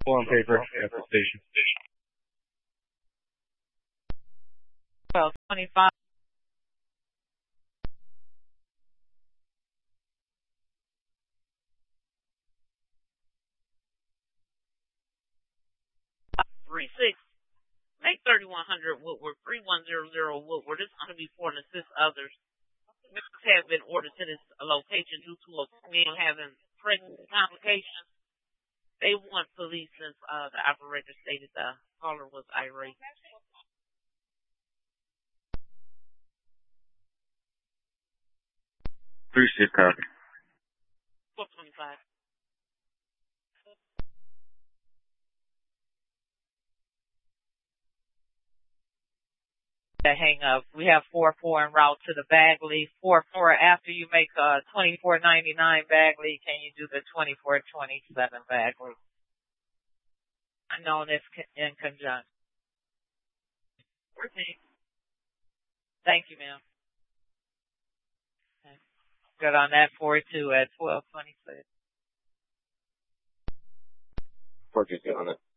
Full on paper at the station. 1225. Make 3100 Woodward, 3100 Woodward. It's going to be for and assist others. Members have been ordered to this location due to a man having pregnancy complications. They want police since the operator stated the caller was irate. 3-6 copy. 425. To hang up. We have 4-4 en route to the Bagley. 4-4 after you make 2499 Bagley, can you do the 2427 Bagley? Known as in conjunction. Thank you, ma'am. Okay. Good on that 4-2 at 1226. Purchase on it.